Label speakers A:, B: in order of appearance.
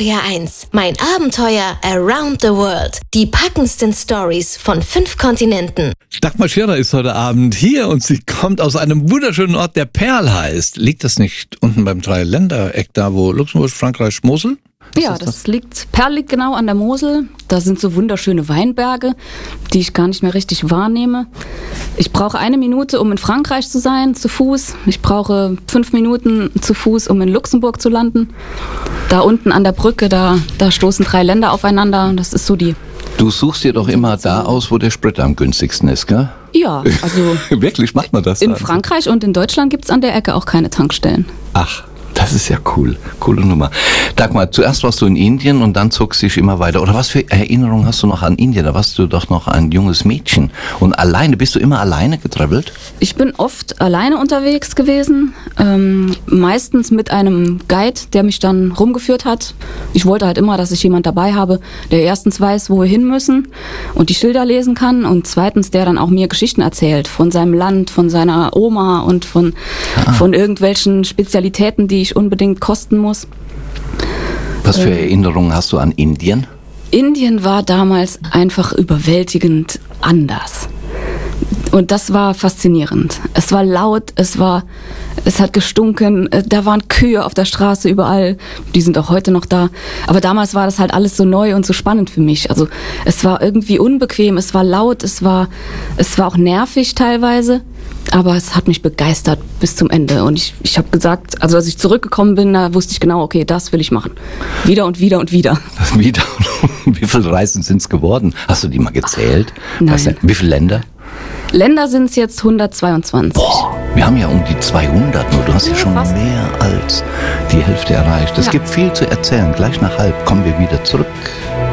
A: SWR 1. Mein Abenteuer around the world. Die packendsten Stories von 5 Kontinenten.
B: Dagmar Scherer ist heute Abend hier und sie kommt aus einem wunderschönen Ort, der Perl heißt. Liegt das nicht unten beim Dreiländereck da, wo Luxemburg, Frankreich, Mosel?
C: Ja, Perl liegt genau an der Mosel. Da sind so wunderschöne Weinberge, die ich gar nicht mehr richtig wahrnehme. Ich brauche 1 Minute, um in Frankreich zu sein, zu Fuß. Ich brauche 5 Minuten zu Fuß, um in Luxemburg zu landen. Da unten an der Brücke, da stoßen 3 Länder aufeinander. Das ist so die...
D: Du suchst dir doch immer da aus, wo der Sprit am günstigsten ist, gell?
C: Ja, also...
D: Wirklich, macht man das?
C: In Frankreich und in Deutschland gibt es an der Ecke auch keine Tankstellen.
D: Ach. Das ist ja cool. Coole Nummer. Dagmar, zuerst warst du in Indien und dann zog es dich immer weiter. Oder was für Erinnerungen hast du noch an Indien? Da warst du doch noch ein junges Mädchen. Und alleine, bist du immer alleine getravelt?
C: Ich bin oft alleine unterwegs gewesen. Meistens mit einem Guide, der mich dann rumgeführt hat. Ich wollte halt immer, dass ich jemand dabei habe, der erstens weiß, wo wir hin müssen und die Schilder lesen kann. Und zweitens, der dann auch mir Geschichten erzählt von seinem Land, von seiner Oma und von irgendwelchen Spezialitäten, die ich unbedingt kosten muss.
D: Was für Erinnerungen hast du an Indien?
C: Indien war damals einfach überwältigend anders. Und das war faszinierend. Es war laut, es hat gestunken, da waren Kühe auf der Straße überall, die sind auch heute noch da. Aber damals war das halt alles so neu und so spannend für mich. Also es war irgendwie unbequem, es war laut, es war auch nervig teilweise. Aber es hat mich begeistert bis zum Ende. Und ich habe gesagt, also als ich zurückgekommen bin, da wusste ich genau, okay, das will ich machen. Wieder und wieder und wieder.
D: Wieder? Wie viele Reisen sind es geworden? Hast du die mal gezählt?
C: Nein.
D: Wie viele Länder?
C: Länder sind es jetzt 122.
D: Boah, wir haben ja um die 200 nur. Du hast ja schon
C: fast
D: mehr als die Hälfte erreicht. Es gibt viel zu erzählen. Gleich nach 1:30 kommen wir wieder zurück.